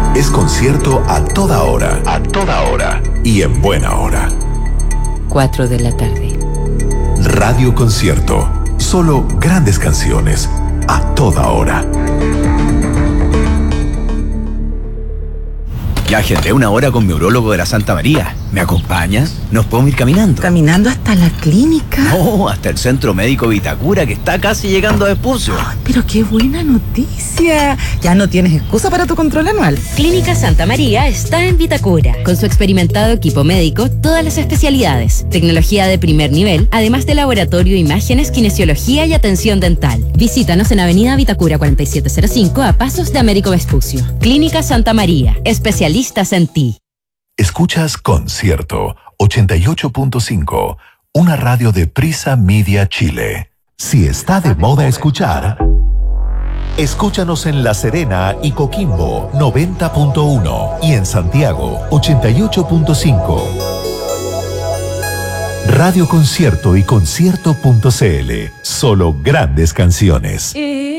es concierto a toda hora. A toda hora. Y en buena hora. 4 de la tarde. Radio Concierto. Solo grandes canciones. A toda hora. Ya agendé una hora con mi urólogo de la Santa María. ¿Me acompañas? ¿Nos podemos ir caminando? ¿Caminando hasta la clínica? No, hasta el Centro Médico Vitacura, que está casi llegando a Vespucio. Ay, pero qué buena noticia. Ya no tienes excusa para tu control anual. Clínica Santa María está en Vitacura. Con su experimentado equipo médico, todas las especialidades, tecnología de primer nivel, además de laboratorio, imágenes, kinesiología y atención dental. Visítanos en Avenida Vitacura 4705 a pasos de Américo Vespucio. Clínica Santa María, especialistas en ti. Escuchas Concierto 88.5, una radio de Prisa Media Chile. Si está de moda escuchar, escúchanos en La Serena y Coquimbo 90.1 y en Santiago 88.5. Radio Concierto y concierto.cl. Solo grandes canciones.